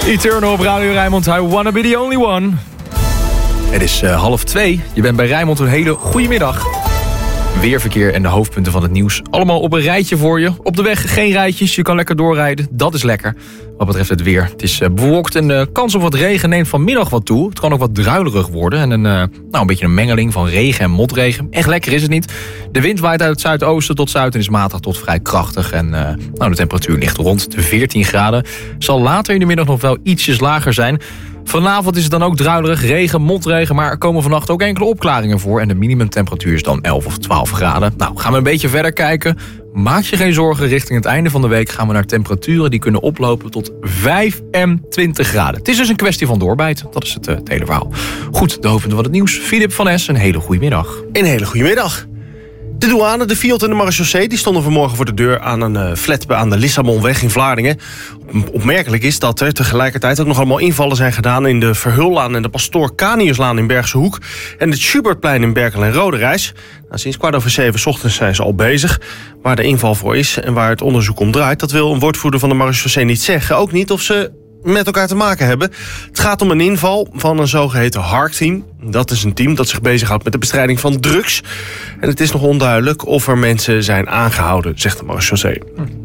Eternal op Radio Rijnmond, I wanna be the only one. Het is 1:30. Je bent bij Rijnmond, een hele goede middag. Weerverkeer en de hoofdpunten van het nieuws. Allemaal op een rijtje voor je. Op de weg geen rijtjes, je kan lekker doorrijden. Dat is lekker. Wat betreft het weer. Het is bewolkt en de kans op wat regen neemt vanmiddag wat toe. Het kan ook wat druilerig worden. En een beetje een mengeling van regen en motregen. Echt lekker is het niet. De wind waait uit het zuidoosten tot zuid en is matig tot vrij krachtig. En de temperatuur ligt rond de 14 graden. Zal later in de middag nog wel ietsjes lager zijn. Vanavond is het dan ook druilerig, regen, motregen, maar er komen vannacht ook enkele opklaringen voor. En de minimumtemperatuur is dan 11 of 12 graden. Nou, gaan we een beetje verder kijken. Maak je geen zorgen, richting het einde van de week gaan we naar temperaturen die kunnen oplopen tot 25 graden. Het is dus een kwestie van doorbijten, dat is het hele verhaal. Goed, de hoofdpunten van het nieuws. Filip van Es, een hele goede middag. Een hele goede middag. De douane, de Fiat en de marechaussee die stonden vanmorgen voor de deur aan een flat aan de Lissabonweg in Vlaardingen. Opmerkelijk is dat er tegelijkertijd ook nog allemaal invallen zijn gedaan in de Verhullaan en de Pastoor Caniuslaan in Bergse Hoek en het Schubertplein in Berkel en Roderijs. Nou, sinds 6:15 ochtends zijn ze al bezig. Waar de inval voor is en waar het onderzoek om draait, dat wil een woordvoerder van de marechaussee niet zeggen. Ook niet of ze met elkaar te maken hebben. Het gaat om een inval van een zogeheten HARK-team. Dat is een team dat zich bezighoudt met de bestrijding van drugs. En het is nog onduidelijk of er mensen zijn aangehouden, zegt de marechaussee.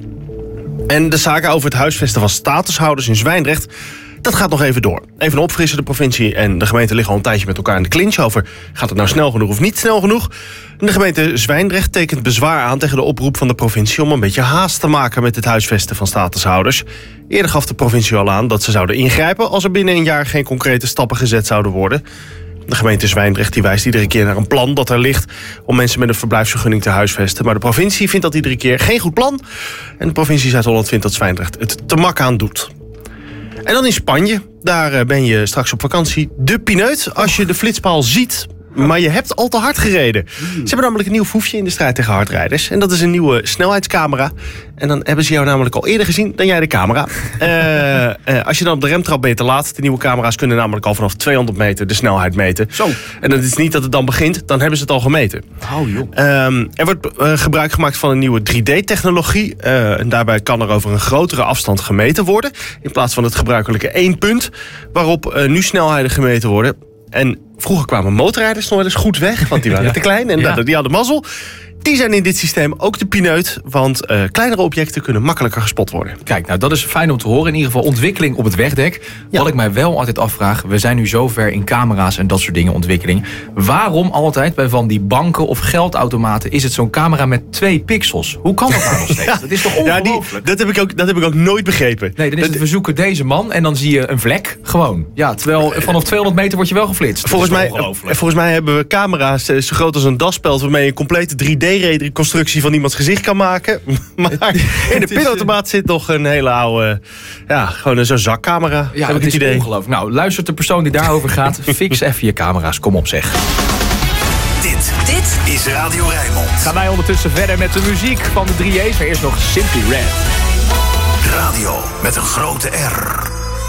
En de zaken over het huisvesten van statushouders in Zwijndrecht, dat gaat nog even door. Even opfrissen, de provincie en de gemeente liggen al een tijdje met elkaar in de clinch over. Gaat het nou snel genoeg of niet snel genoeg? De gemeente Zwijndrecht tekent bezwaar aan tegen de oproep van de provincie om een beetje haast te maken met het huisvesten van statushouders. Eerder gaf de provincie al aan dat ze zouden ingrijpen als er binnen een jaar geen concrete stappen gezet zouden worden. De gemeente Zwijndrecht die wijst iedere keer naar een plan dat er ligt om mensen met een verblijfsvergunning te huisvesten. Maar de provincie vindt dat iedere keer geen goed plan. En de provincie Zuid-Holland vindt dat Zwijndrecht het te mak aan doet. En dan in Spanje, daar ben je straks op vakantie. De pineut, als je de flitspaal ziet, maar je hebt al te hard gereden. Ze hebben namelijk een nieuw foefje in de strijd tegen hardrijders. En dat is een nieuwe snelheidscamera. En dan hebben ze jou namelijk al eerder gezien dan jij de camera. Als je dan op de remtrap ben je te laat. De nieuwe camera's kunnen namelijk al vanaf 200 meter de snelheid meten. Zo. En dat is niet dat het dan begint, dan hebben ze het al gemeten. Oh, joh. Er wordt gebruik gemaakt van een nieuwe 3D-technologie. En daarbij kan er over een grotere afstand gemeten worden. In plaats van het gebruikelijke 1 punt. Waarop nu snelheden gemeten worden. En vroeger kwamen motorrijders nog wel eens goed weg, want die waren te klein en die hadden mazzel. Die zijn in dit systeem ook de pineut, want kleinere objecten kunnen makkelijker gespot worden. Kijk, nou dat is fijn om te horen. In ieder geval ontwikkeling op het wegdek. Ja. Wat ik mij wel altijd afvraag, we zijn nu zover in camera's en dat soort dingen ontwikkeling. Waarom altijd bij van die banken of geldautomaten is het zo'n camera met 2 pixels? Hoe kan dat nou nog steeds? Dat is toch ongelooflijk? Dat heb ik ook nooit begrepen. Nee, dan is het we zoeken deze man en dan zie je een vlek gewoon. Ja, terwijl vanaf 200 meter word je wel geflitst. Volgens mij hebben we camera's zo groot als een daspeld waarmee je een complete 3D-reconstructie van iemands gezicht kan maken. Maar in de pinautomaat zit nog een hele oude, gewoon zo'n zakcamera. Ja, heb ik het idee. Ongelooflijk. Nou, luistert de persoon die daarover gaat. Fix even je camera's, kom op zeg. Dit is Radio Rijnmond. Gaan wij ondertussen verder met de muziek van de 3A's. Maar eerst nog Simply Red. Radio met een grote R.